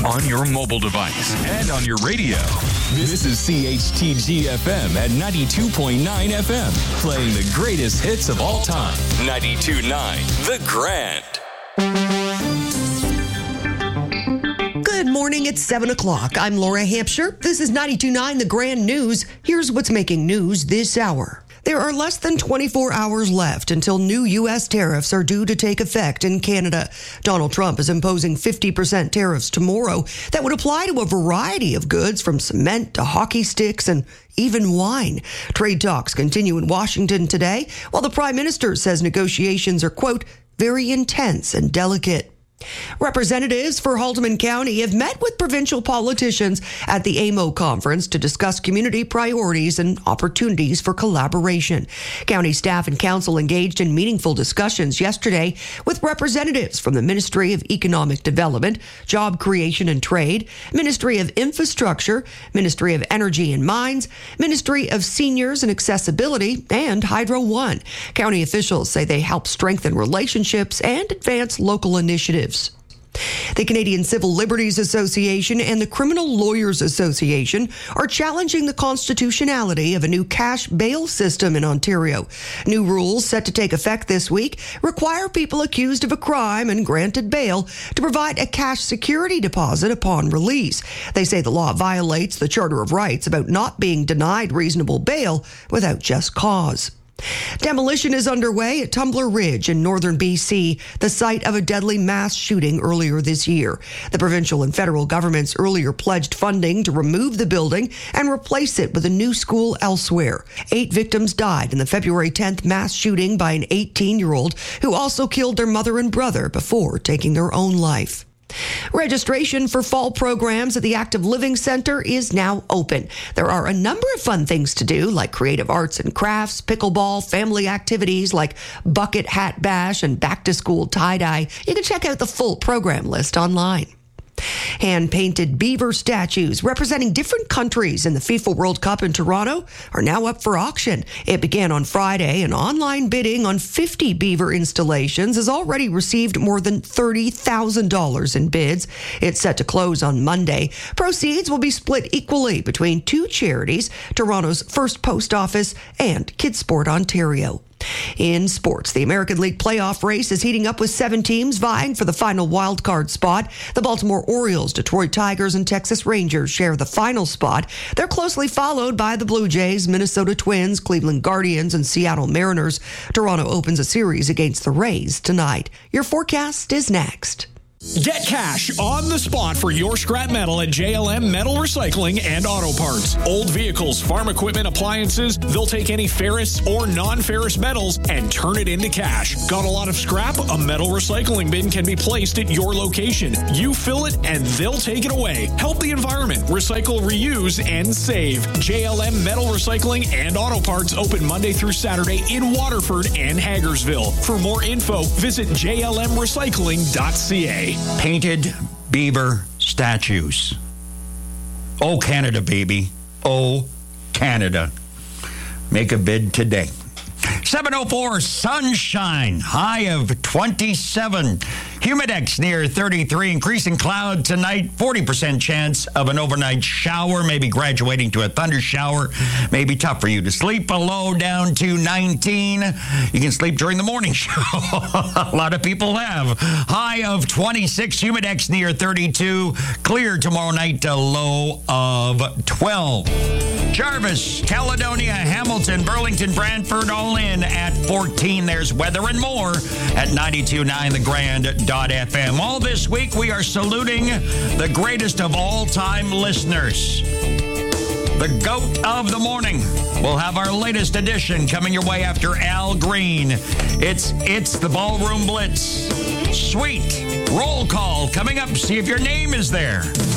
on your mobile device and on your radio. This is CHTG-FM at 92.9 FM, playing the greatest hits of all time. 92.9 The Grand. Good morning, it's 7 o'clock. I'm Laura Hampshire. This is 92.9 The Grand News. Here's what's making news this hour. There are less than 24 hours left until new U.S. tariffs are due to take effect in Canada. Donald Trump is imposing 50% tariffs tomorrow that would apply to a variety of goods from cement to hockey sticks and even wine. Trade talks continue in Washington today, while the Prime Minister says negotiations are, quote, very intense and delicate. Representatives for Haldimand County have met with provincial politicians at the AMO conference to discuss community priorities and opportunities for collaboration. County staff and council engaged in meaningful discussions yesterday with representatives from the Ministry of Economic Development, Job Creation and Trade, Ministry of Infrastructure, Ministry of Energy and Mines, Ministry of Seniors and Accessibility, and Hydro One. County officials say they help strengthen relationships and advance local initiatives. The Canadian Civil Liberties Association and the Criminal Lawyers Association are challenging the constitutionality of a new cash bail system in Ontario. New rules set to take effect this week require people accused of a crime and granted bail to provide a cash security deposit upon release. They say the law violates the Charter of Rights about not being denied reasonable bail without just cause. Demolition is underway at Tumbler Ridge in northern BC, the site of a deadly mass shooting earlier this year. The provincial and federal governments earlier pledged funding to remove the building and replace it with a new school elsewhere. 8 victims died in the February 10th mass shooting by an 18-year-old who also killed their mother and brother before taking their own life. Registration for fall programs at the Active Living Center is now open. There are a number of fun things to do, like creative arts and crafts, pickleball, family activities like bucket hat bash and back-to-school tie-dye. You can check out the full program list online. Hand-painted beaver statues representing different countries in the FIFA World Cup in Toronto are now up for auction. It began on Friday, and online bidding on 50 beaver installations has already received more than $30,000 in bids. It's set to close on Monday. Proceeds will be split equally between 2 charities, Toronto's First Post Office and Kidsport Ontario. In sports, the American League playoff race is heating up with 7 teams vying for the final wildcard spot. The Baltimore Orioles, Detroit Tigers, and Texas Rangers share the final spot. They're closely followed by the Blue Jays, Minnesota Twins, Cleveland Guardians, and Seattle Mariners. Toronto opens a series against the Rays tonight. Your forecast is next. Get cash on the spot for your scrap metal at JLM Metal Recycling and Auto Parts. Old vehicles, farm equipment, appliances, they'll take any ferrous or non-ferrous metals and turn it into cash. Got a lot of scrap? A metal recycling bin can be placed at your location. You fill it and they'll take it away. Help the environment. Recycle, reuse, and save. JLM Metal Recycling and Auto Parts open Monday through Saturday in Waterford and Hagersville. For more info, visit jlmrecycling.ca. Painted beaver statues. Oh, Canada, baby. Oh, Canada. Make a bid today. 7:04, sunshine, high of 27. Humidex near 33, increasing cloud tonight, 40% chance of an overnight shower, maybe graduating to a thunder shower. May be tough for you to sleep. A low down to 19. You can sleep during the morning show. A lot of people have. High of 26, Humidex near 32. Clear tomorrow night, a low of 12. Jarvis, Caledonia, Hamilton, Burlington, Brantford, all in at 14. There's weather and more at 92.9thegrand.fm. All this week, we are saluting the greatest of all-time listeners. The GOAT of the morning. We'll have our latest edition coming your way after Al Green. It's the Ballroom Blitz. Sweet roll call coming up. See if your name is there.